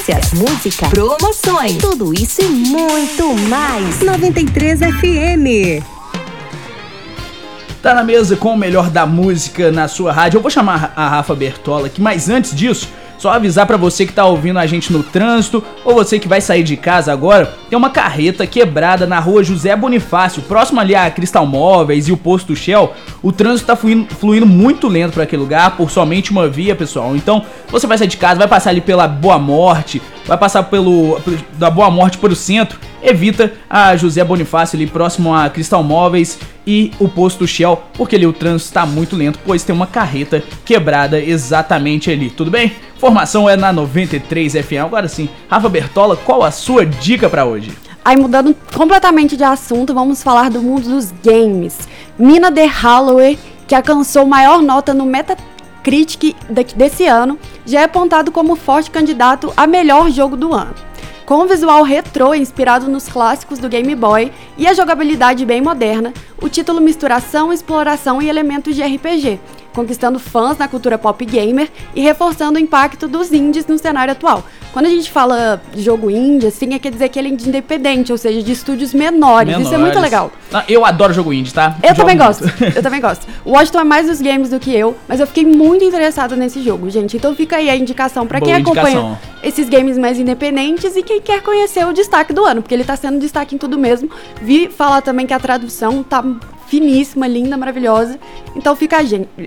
notícias, música, promoções, tudo isso e muito mais. 93 FM. Tá na mesa com o melhor da música na sua rádio. Eu vou chamar a Rafa Bertola aqui, mas antes disso, só avisar pra você que tá ouvindo a gente no trânsito ou você que vai sair de casa agora, tem uma carreta quebrada na rua José Bonifácio, próximo ali a Cristal Móveis e o posto Shell. O trânsito tá fluindo muito lento pra aquele lugar, por somente uma via, pessoal. Então, você vai sair de casa, vai passar ali pela Boa Morte, vai passar da Boa Morte para o centro, evita a José Bonifácio ali próximo a Cristal Móveis e o posto Shell, porque ali o trânsito está muito lento, pois tem uma carreta quebrada exatamente ali, tudo bem? Informação é na 93 FM. Agora sim, Rafa Bertola, qual a sua dica para hoje? Aí, mudando completamente de assunto, vamos falar do mundo dos games. Mina The Holloway, que alcançou maior nota no Metacritic desse ano, já é apontado como forte candidato a melhor jogo do ano. Com um visual retrô inspirado nos clássicos do Game Boy e a jogabilidade bem moderna, o título mistura ação, exploração e elementos de RPG, conquistando fãs na cultura pop gamer e reforçando o impacto dos indies no cenário atual. Quando a gente fala de jogo indie, assim, quer dizer que ele é independente, ou seja, de estúdios menores. Isso é muito legal. Eu adoro jogo indie, tá? Eu também gosto. O Washington é mais dos games do que eu, mas eu fiquei muito interessada nesse jogo, gente. Então fica aí a indicação pra quem acompanha esses games mais independentes e quem quer conhecer o destaque do ano, porque ele tá sendo destaque em tudo mesmo. Vi falar também que a tradução tá finíssima, linda, maravilhosa. Então fica a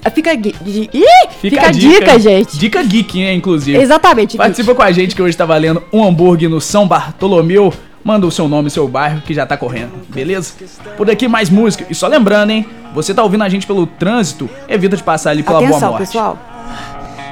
dica, gente. Dica geek, né, inclusive. Exatamente. Participa com a gente que hoje tá valendo um hambúrguer no São Bartolomeu. Manda o seu nome e seu bairro que já tá correndo, beleza? Por aqui mais música. E só lembrando, hein, você tá ouvindo a gente pelo trânsito, evita de passar ali pela Boa Morte. Pessoal.